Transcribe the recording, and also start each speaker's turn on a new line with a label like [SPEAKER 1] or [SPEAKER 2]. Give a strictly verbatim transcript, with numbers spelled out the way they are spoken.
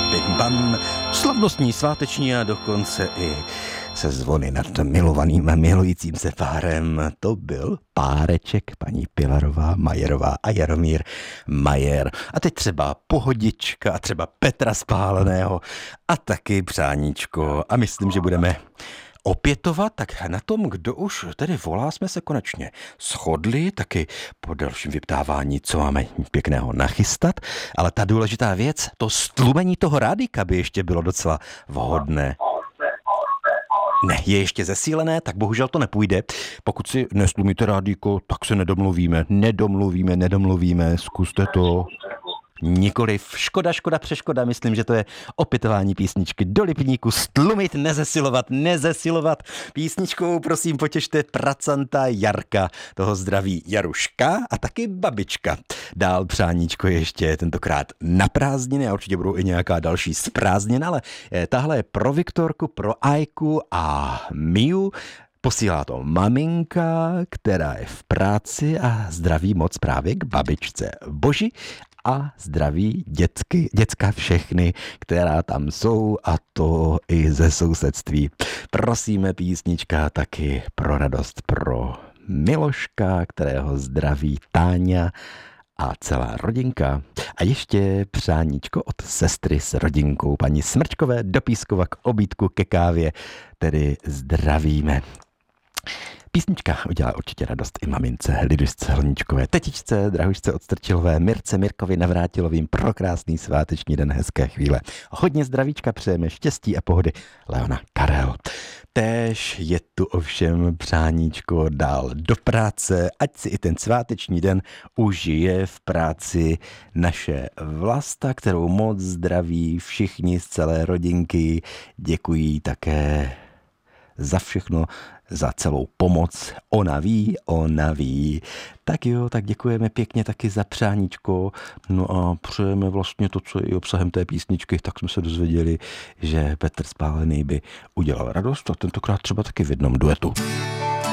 [SPEAKER 1] bim bam, slavnostní, sváteční a dokonce i se zvony nad milovaným a milujícím se párem. To byl páreček paní Pilarová, Majerová a Jaromír Majer. A teď třeba Pohodička a třeba Petra Spáleného a taky Přáníčko. A myslím, že budeme opětovat, tak na tom, kdo už tedy volá, jsme se konečně shodli, taky po dalším vyptávání, co máme pěkného nachystat, ale ta důležitá věc, to stlumení toho rádíka by ještě bylo docela vhodné. Ne, je ještě zesílené, tak bohužel to nepůjde. Pokud si nestlumíte rádíko, tak se nedomluvíme, nedomluvíme, nedomluvíme, zkuste to. Nikoliv, škoda, škoda, přeškoda, myslím, že to je opětování písničky do Lipníku, stlumit, nezesilovat, nezesilovat. Písničkou prosím potěšte pracanta Jarka, toho zdraví Jaruška a taky babička. Dál Přáníčko ještě tentokrát na prázdniny a určitě budou i nějaká další z prázdnin, ale tahle je pro Viktorku, pro Ajku a Miu. Posílá to maminka, která je v práci a zdraví moc právě k babičce Boži a zdraví dětsky, děcka všechny, která tam jsou a to i ze sousedství. Prosíme písnička taky pro radost pro Miloška, kterého zdraví Táňa a celá rodinka. A ještě Přáníčko od sestry s rodinkou paní Smrčkové do Pískova k obídku ke kávě, tedy zdravíme. Písnička udělá určitě radost i mamince Lidušce Hloníčkové, tetičce, drahušce od Strčilové, Mirce Mirkovi Navrátilovým pro krásný sváteční den, hezké chvíle. Hodně zdravíčka přejeme, štěstí a pohody. Leona Karel. Též je tu ovšem Přáníčko dál do práce, ať si i ten sváteční den užije v práci naše Vlasta, kterou moc zdraví všichni z celé rodinky. Děkují také za všechno, za celou pomoc. Ona ví, ona ví. Tak jo, tak děkujeme pěkně taky za Přáníčko. No a přejeme vlastně to, co je i obsahem té písničky, tak jsme se dozvěděli, že Petr Spálený by udělal radost a tentokrát třeba taky v jednom duetu.